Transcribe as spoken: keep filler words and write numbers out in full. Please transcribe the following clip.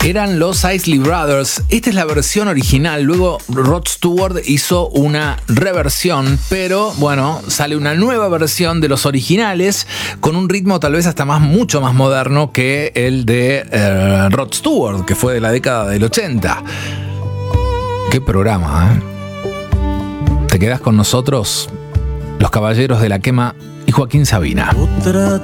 Eran los Isley Brothers. Esta es la versión original. Luego Rod Stewart hizo una reversión, pero bueno, sale una nueva versión de los originales con un ritmo tal vez hasta más mucho más moderno que el de eh, Rod Stewart, que fue de la década del ochenta. Qué programa, ¿eh? Te quedás con nosotros, los Caballeros de la Quema y Joaquín Sabina. Otra